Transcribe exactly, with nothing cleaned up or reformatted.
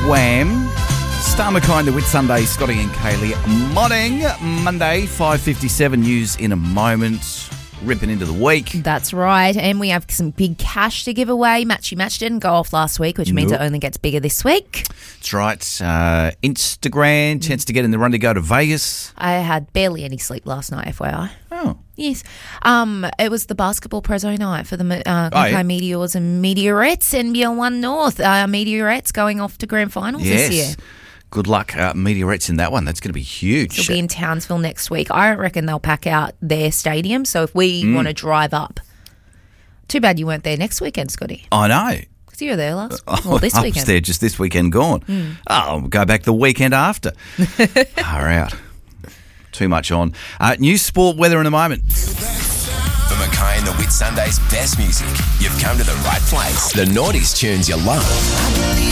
Wham. Star Mackay and the Whitsunday, Scotty and Kaylee. Morning, Monday, five fifty-seven news in a moment. Ripping into the week. That's right. And we have some big cash to give away. Matchy Match didn't go off last week, which means Nope. it only gets bigger this week. That's right. Uh, Instagram, chance to get in the run to go to Vegas. I had barely any sleep last night, F Y I. Oh. Yes. Um, it was the basketball Prezzo night for the uh, Oh, yeah. Mackay Meteors and Meteorettes, N B L one North. Uh, Meteorettes going off to grand finals Yes. this year. Good luck, uh, Meteorettes, in that one. That's going to be huge. They'll be in Townsville next week. I reckon they'll pack out their stadium. So if we Mm. want to drive up, too bad you weren't there next weekend, Scotty. I know. Because you were there last well, this I was weekend. there just this weekend gone. Mm. Oh, I'll go back the weekend after. Far out. Too much on. Uh, news, sport, weather in a moment. For Mackay and the Whit Sunday's best music, you've come to the right place. The Naughties tunes you love.